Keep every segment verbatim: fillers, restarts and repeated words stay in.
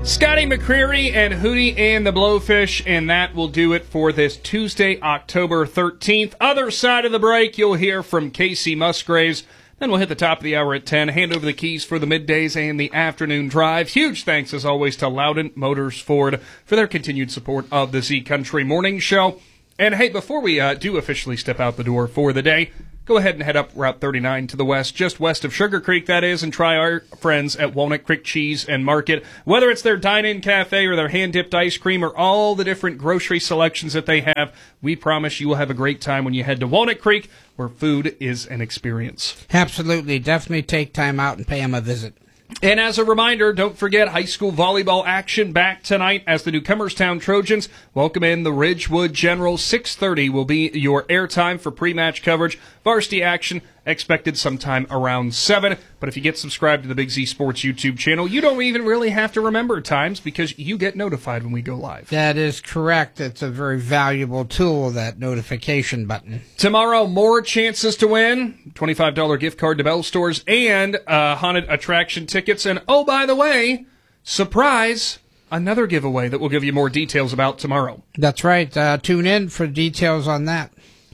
Scotty McCreery and Hootie and the Blowfish, and that will do it for this Tuesday, October thirteenth. Other side of the break, you'll hear from Casey Musgraves. Then we'll hit the top of the hour at ten, hand over the keys for the middays and the afternoon drive. Huge thanks, as always, to Loudon Motors Ford for their continued support of the Z Country Morning Show. And hey, before we uh, do officially step out the door for the day, go ahead and head up Route thirty-nine to the west, just west of Sugar Creek, that is, and try our friends at Walnut Creek Cheese and Market. Whether it's their dine-in cafe or their hand-dipped ice cream or all the different grocery selections that they have, we promise you will have a great time when you head to Walnut Creek, where food is an experience. Absolutely. Definitely take time out and pay them a visit. And as a reminder, don't forget high school volleyball action back tonight as the Newcomerstown Trojans welcome in the Ridgewood Generals. six thirty will be your airtime for pre-match coverage. Varsity action expected sometime around seven. But if you get subscribed to the Big Z Sports YouTube channel, you don't even really have to remember times because you get notified when we go live. That is correct. It's a very valuable tool, that notification button. Tomorrow, more chances to win. twenty-five dollars gift card to Bell Stores and uh, haunted attraction tickets. And oh, by the way, surprise, another giveaway that we'll give you more details about tomorrow. That's right. Uh, tune in for details on that.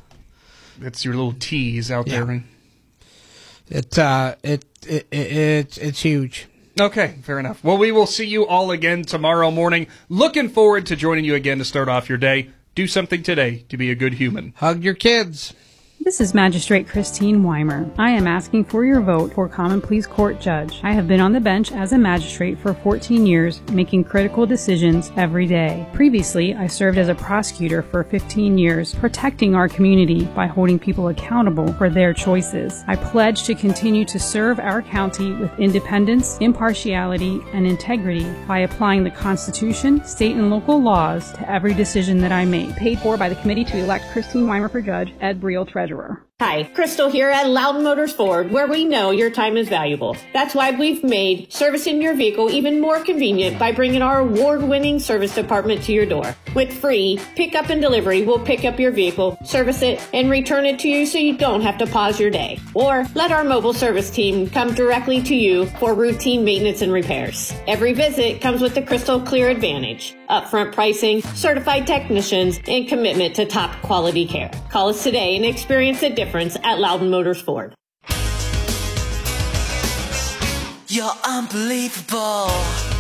It's your little tease out yeah. there. It, uh, it, it, it, it's, it's huge. Okay, fair enough. Well, we will see you all again tomorrow morning. Looking forward to joining you again to start off your day. Do something today to be a good human. Hug your kids. This is Magistrate Christine Weimer. I am asking for your vote for Common Pleas Court Judge. I have been on the bench as a magistrate for fourteen years, making critical decisions every day. Previously, I served as a prosecutor for fifteen years, protecting our community by holding people accountable for their choices. I pledge to continue to serve our county with independence, impartiality, and integrity by applying the Constitution, state and local laws to every decision that I make. Paid for by the committee to elect Christine Weimer for judge, Ed Briel, treasurer. Hi, Crystal here at Loudon Motors Ford, where we know your time is valuable. That's why we've made servicing your vehicle even more convenient by bringing our award-winning service department to your door. With free pickup and delivery, we'll pick up your vehicle, service it, and return it to you so you don't have to pause your day. Or let our mobile service team come directly to you for routine maintenance and repairs. Every visit comes with the Crystal Clear Advantage, upfront pricing, certified technicians, and commitment to top quality care. Call us today and experience the difference at Loudon Motors Ford. You're unbelievable.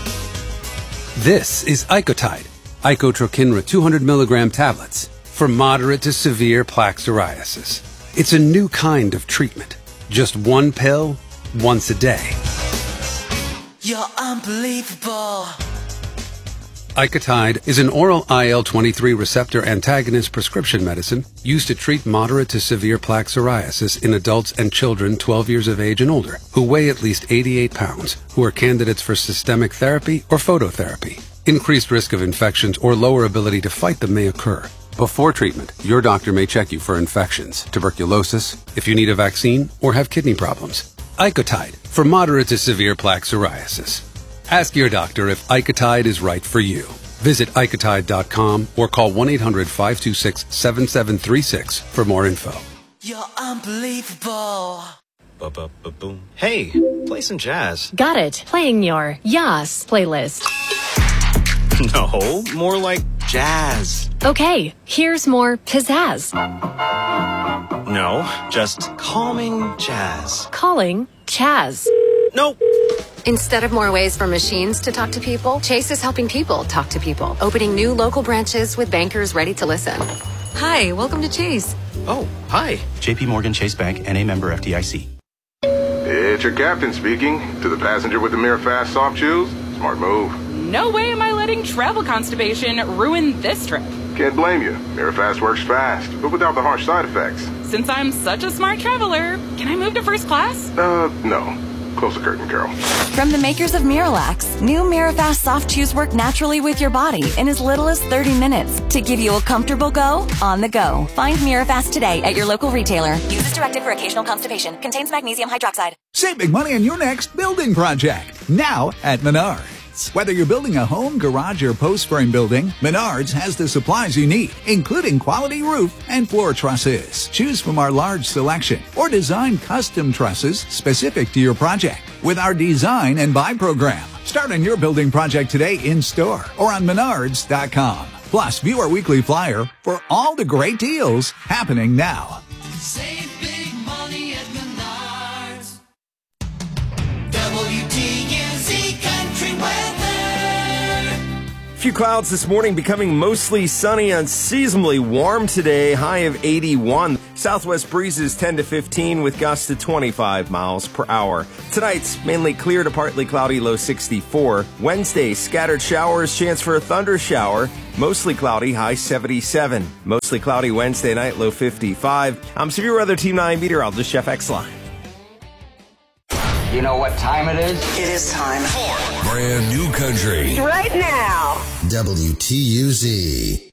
This is Icotide, Icotrokinra two hundred milligram tablets for moderate to severe plaque psoriasis. It's a new kind of treatment. Just one pill, once a day. You're unbelievable. Icotide is an oral I L twenty-three receptor antagonist prescription medicine used to treat moderate to severe plaque psoriasis in adults and children twelve years of age and older who weigh at least eighty-eight pounds, who are candidates for systemic therapy or phototherapy. Increased risk of infections or lower ability to fight them may occur. Before treatment, your doctor may check you for infections, tuberculosis, if you need a vaccine, or have kidney problems. Icotide for moderate to severe plaque psoriasis. Ask your doctor if Icotide is right for you. Visit Icotide dot com or call one eight hundred five two six seven seven three six for more info. You're unbelievable. Ba-ba-ba-boom. Hey, play some jazz. Got it. Playing your Yas playlist. No, more like jazz. Okay, here's more pizzazz. No, just calming jazz. Calling Chaz. Nope. Instead of more ways for machines to talk to people, Chase is helping people talk to people, opening new local branches with bankers ready to listen. Hi, welcome to Chase. Oh, hi. J P Morgan Chase Bank, N A member F D I C. It's your captain speaking. To the passenger with the Mirafast soft shoes, smart move. No way am I letting travel constipation ruin this trip. Can't blame you. Mirafast works fast, but without the harsh side effects. Since I'm such a smart traveler, can I move to first class? Uh, no. Close the curtain, Carol. From the makers of Miralax, new Mirafast soft chews work naturally with your body in as little as thirty minutes to give you a comfortable go on the go. Find Mirafast today at your local retailer. Use as directed for occasional constipation. Contains magnesium hydroxide. Save big money on your next building project. Now at Menards. trusses. Whether you're building a home, garage, or post frame building, Menards has the supplies you need, including quality roof and floor trusses. Choose from our large selection or design custom trusses specific to your project with our design and buy program. Start on your building project today in store or on menards dot com. Plus, view our weekly flyer for all the great deals happening now. Save big money at Menards. W T U Z Country Weather. Few clouds this morning, becoming mostly sunny, unseasonably warm today, high of eighty-one. Southwest breezes ten to fifteen with gusts to twenty-five miles per hour. Tonight's mainly clear to partly cloudy, low sixty-four. Wednesday, scattered showers, chance for a thunder shower. Mostly cloudy, high seventy-seven. Mostly cloudy Wednesday night, low fifty-five. I'm Severe Weather Team nine meteorologist Jeff Exline. You know what time it is? It is time for Brand new country. Right now. W T U Z.